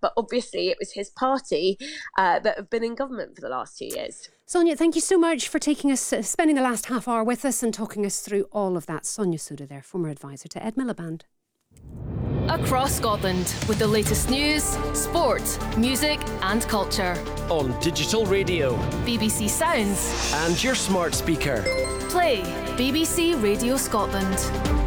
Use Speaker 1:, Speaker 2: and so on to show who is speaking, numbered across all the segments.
Speaker 1: but obviously it was his party that have been in government for the last 2 years.
Speaker 2: Sonia, thank you so much for spending the last half hour with us and talking us through all of that. Sonia Souda there, former advisor to Ed Miliband.
Speaker 3: Across Scotland with the latest news, sport, music and culture.
Speaker 4: On digital radio,
Speaker 3: BBC Sounds
Speaker 4: and your smart speaker.
Speaker 3: Play BBC Radio Scotland.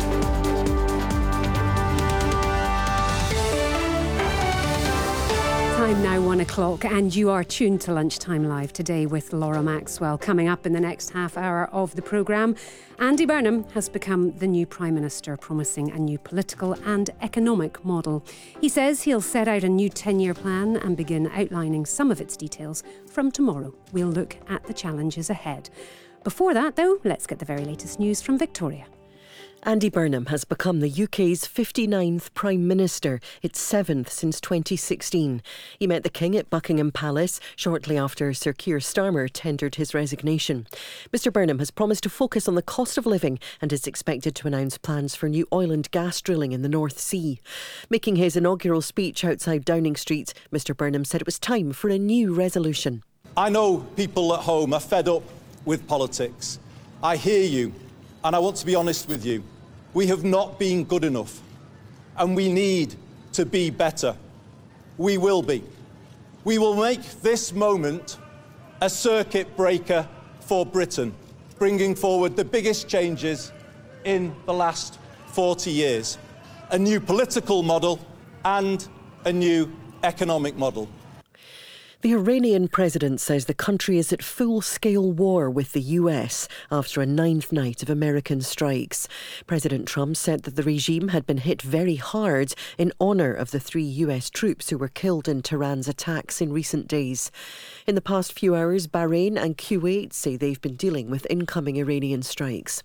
Speaker 2: Time now 1 o'clock and you are tuned to Lunchtime Live today with Laura Maxwell. Coming up in the next half hour of the programme, Andy Burnham has become the new Prime Minister, promising a new political and economic model. He says he'll set out a new 10-year plan and begin outlining some of its details from tomorrow. We'll look at the challenges ahead. Before that, though, let's get the very latest news from Victoria.
Speaker 5: Andy Burnham has become the UK's 59th Prime Minister, its 7th since 2016. He met the King at Buckingham Palace shortly after Sir Keir Starmer tendered his resignation. Mr Burnham has promised to focus on the cost of living and is expected to announce plans for new oil and gas drilling in the North Sea. Making his inaugural speech outside Downing Street, Mr Burnham said it was time for a new resolution.
Speaker 6: I know people at home are fed up with politics. I hear you. And I want to be honest with you, we have not been good enough and we need to be better. We will be. We will make this moment a circuit breaker for Britain, bringing forward the biggest changes in the last 40 years. A new political model and a new economic model.
Speaker 5: The Iranian president says the country is at full-scale war with the US after a 9th night of American strikes. President Trump said that the regime had been hit very hard in honour of the 3 US troops who were killed in Tehran's attacks in recent days. In the past few hours, Bahrain and Kuwait say they've been dealing with incoming Iranian strikes.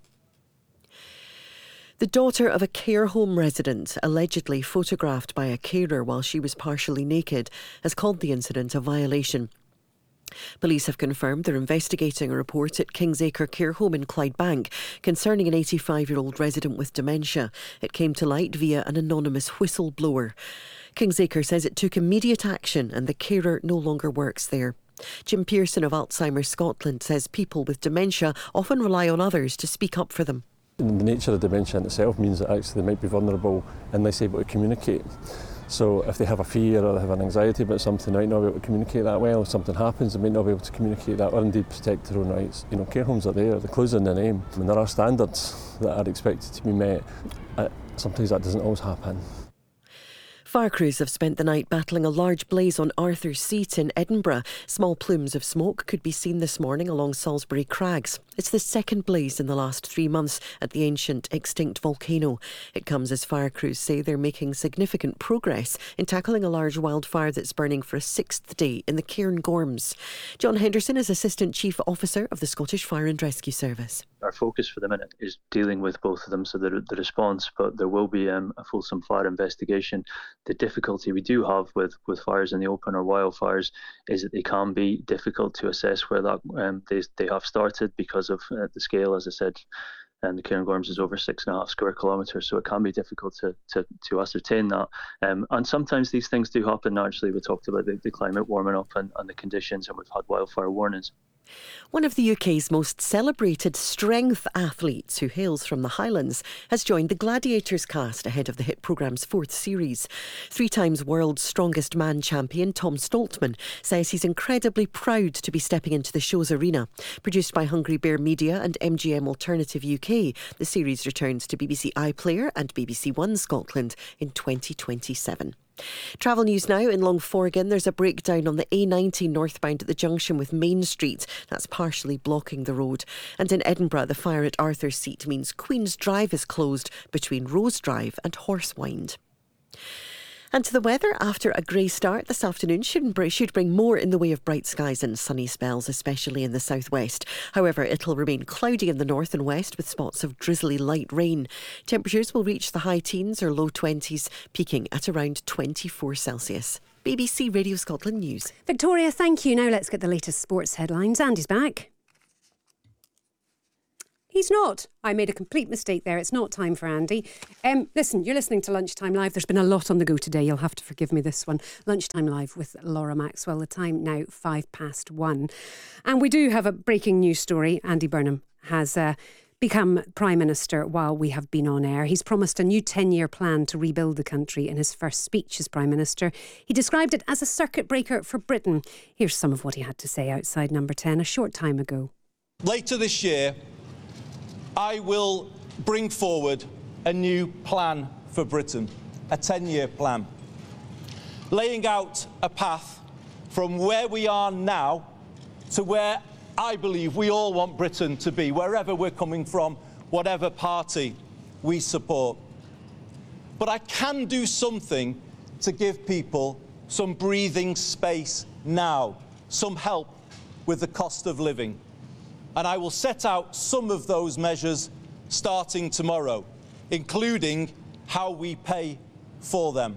Speaker 5: The daughter of a care home resident, allegedly photographed by a carer while she was partially naked, has called the incident a violation. Police have confirmed they're investigating a report at Kingsacre Care Home in Clydebank concerning an 85-year-old resident with dementia. It came to light via an anonymous whistleblower. Kingsacre says it took immediate action and the carer no longer works there. Jim Pearson of Alzheimer's Scotland says people with dementia often rely on others to speak up for them.
Speaker 7: The nature of dementia in itself means that actually they might be vulnerable and less able to communicate. So if they have a fear or they have an anxiety about something, they might not be able to communicate that well. If something happens, they might not be able to communicate that or indeed protect their own rights. You know, care homes are there, they're closed in their name. I mean, there are standards that are expected to be met. Sometimes that doesn't always happen.
Speaker 5: Fire crews have spent the night battling a large blaze on Arthur's Seat in Edinburgh. Small plumes of smoke could be seen this morning along Salisbury Crags. It's the second blaze in the last 3 months at the ancient extinct volcano. It comes as fire crews say they're making significant progress in tackling a large wildfire that's burning for a 6th day in the Cairngorms. John Henderson is Assistant Chief Officer of the Scottish Fire and Rescue Service.
Speaker 8: Our focus for the minute is dealing with both of them, so the response, but there will be a fulsome fire investigation. The difficulty we do have with fires in the open or wildfires is that they can be difficult to assess where that they have started because of the scale, as I said. And the Cairngorms is over 6.5 square kilometres, so it can be difficult to ascertain that. And sometimes these things do happen naturally. We talked about the climate warming up and the conditions, and we've had wildfire warnings.
Speaker 5: One of the UK's most celebrated strength athletes, who hails from the Highlands, has joined the Gladiators cast ahead of the hit programme's 4th series. 3 times world's strongest man champion Tom Stoltman says he's incredibly proud to be stepping into the show's arena. Produced by Hungry Bear Media and MGM Alternative UK, the series returns to BBC iPlayer and BBC One Scotland in 2027. Travel news now. In Longforgan, there's a breakdown on the A90 northbound at the junction with Main Street. That's partially blocking the road. And in Edinburgh, the fire at Arthur's Seat means Queen's Drive is closed between Rose Drive and Horsewind. And to the weather, after a grey start this afternoon, should bring more in the way of bright skies and sunny spells, especially in the southwest. However, it'll remain cloudy in the north and west with spots of drizzly light rain. Temperatures will reach the high teens or low 20s, peaking at around 24 Celsius. BBC Radio Scotland News.
Speaker 2: Victoria, thank you. Now let's get the latest sports headlines. Andy's back. He's not. I made a complete mistake there. It's not time for Andy. Listen, you're listening to Lunchtime Live. There's been a lot on the go today. You'll have to forgive me this one. Lunchtime Live with Laura Maxwell. The time now 1:05. And we do have a breaking news story. Andy Burnham has become Prime Minister while we have been on air. He's promised a new 10-year plan to rebuild the country in his first speech as Prime Minister. He described it as a circuit breaker for Britain. Here's some of what he had to say outside Number 10 a short time ago.
Speaker 6: Later this year, I will bring forward a new plan for Britain, a 10-year plan, laying out a path from where we are now to where I believe we all want Britain to be, wherever we're coming from, whatever party we support. But I can do something to give people some breathing space now, some help with the cost of living. And I will set out some of those measures starting tomorrow, including how we pay for them.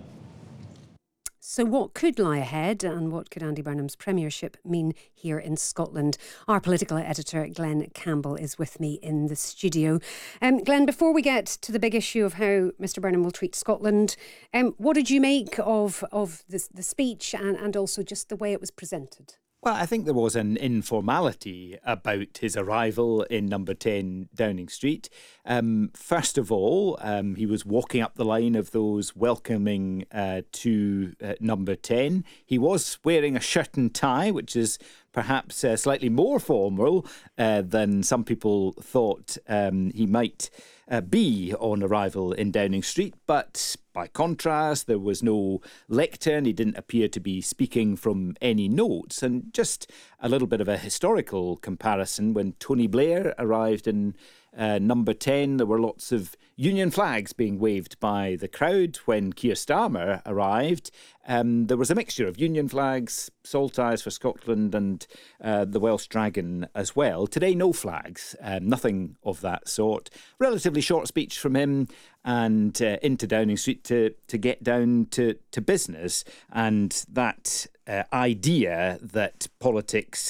Speaker 2: So what could lie ahead and what could Andy Burnham's premiership mean here in Scotland? Our political editor, Glenn Campbell, is with me in the studio. Glenn, before we get to the big issue of how Mr Burnham will treat Scotland, what did you make of the speech and also just the way it was presented?
Speaker 9: Well, I think there was an informality about his arrival in Number 10 Downing Street. First of all, he was walking up the line of those welcoming to Number 10. He was wearing a shirt and tie, which is perhaps slightly more formal than some people thought he might be on arrival in Downing Street. But by contrast, there was no lectern. He didn't appear to be speaking from any notes. And just a little bit of a historical comparison, when Tony Blair arrived in Number 10, there were lots of Union flags being waved by the crowd. When Keir Starmer arrived, there was a mixture of Union flags, Saltires for Scotland and the Welsh Dragon as well. Today, no flags, nothing of that sort. Relatively short speech from him and into Downing Street to get down to business. And that idea that politics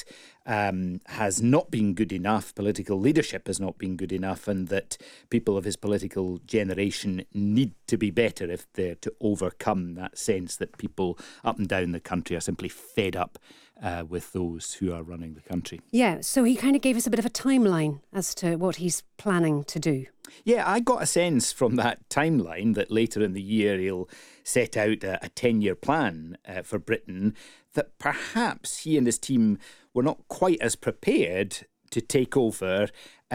Speaker 9: has not been good enough, political leadership has not been good enough, and that people of his political generation need to be better if they're to overcome that sense that people up and down the country are simply fed up with those who are running the country. Yeah, so he kind of gave us a bit of a timeline as to what he's planning to do. Yeah, I got a sense from that timeline that later in the year he'll set out a 10-year plan for Britain, that perhaps he and his team were not quite as prepared to take over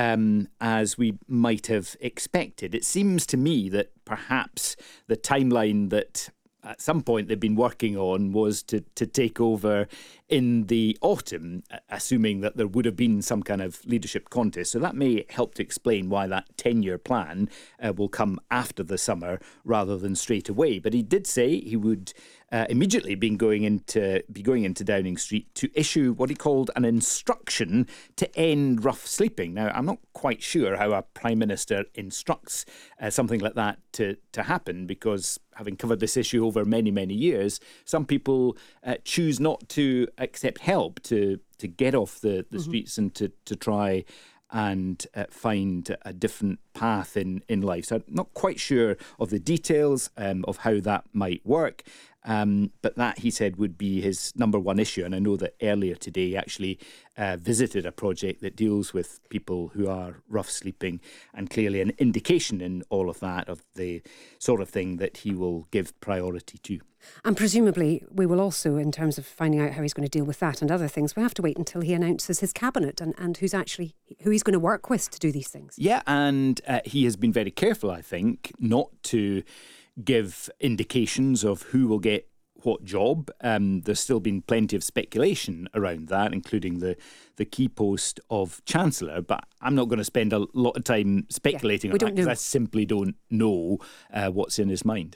Speaker 9: as we might have expected. It seems to me that perhaps the timeline that at some point they've been working on was to take over in the autumn, assuming that there would have been some kind of leadership contest. So that may help to explain why that 10-year plan will come after the summer rather than straight away. But he did say he would immediately be going into Downing Street to issue what he called an instruction to end rough sleeping. Now, I'm not quite sure how a Prime Minister instructs something like that to happen, because having covered this issue over many, many years, some people choose not to accept help to get off the streets and to try and find a different path in life. So I'm not quite sure of the details of how that might work. But that, he said, would be his number one issue. And I know that earlier today he actually visited a project that deals with people who are rough sleeping, and clearly an indication in all of that of the sort of thing that he will give priority to. And presumably we will also, in terms of finding out how he's going to deal with that and other things, we have to wait until he announces his cabinet and who he's going to work with to do these things. Yeah, and he has been very careful, I think, not to give indications of who will get what job. There's still been plenty of speculation around that, including the key post of Chancellor, but I'm not going to spend a lot of time speculating on that, because I simply don't know what's in his mind.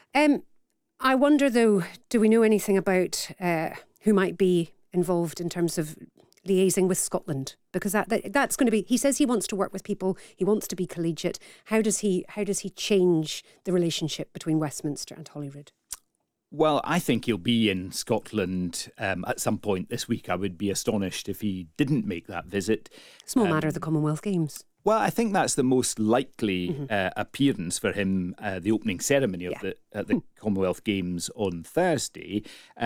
Speaker 9: I wonder, though, do we know anything about who might be involved in terms of liaising with Scotland? Because that's going to be, he says he wants to work with people, he wants to be collegiate. How does he change the relationship between Westminster and Holyrood? Well, I think he'll be in Scotland at some point this week. I would be astonished if he didn't make that visit. Small matter, the Commonwealth Games. Well, I think that's the most likely appearance for him, the opening ceremony of at the Commonwealth Games on Thursday.